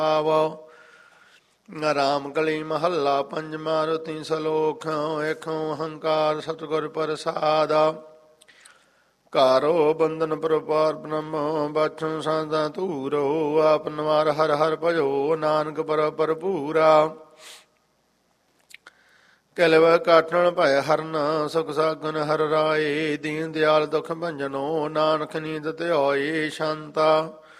ਆਵੋ। ਰਾਮ ਕਲੀ ਮਹੱਲਾ ਪੰਜਵਾ। ਰੁਤੀ ਸਲੋਕ ਏਕੋ ਹੰਕਾਰ ਸਤਿਗੁਰ ਪ੍ਰਸਾਦ। ਕਾਰੋ ਬੰਧਨ ਪ੍ਰਪਾਰ ਬ੍ਰਹਮ ਬਾਛੋ ਸਾਦਾ ਧੂਰੋ। ਆਪ ਨਵਾਰ ਹਰ ਹਰ ਭਜੋ ਨਾਨਕ ਪਰ ਭਰਪੂਰਾ। ਕਲਵ ਕਾਠਣ ਭੈ ਹਰਨ ਸੁਖ ਸਾਗਨ ਹਰ ਰਾਏ। ਦੀਨ ਦਿਆਲ ਦੁਖ ਭੰਜਨੋ ਨਾਨਕ ਨੀਂਦ ਧਿਆਏ। ਸ਼ਾਂਤਾ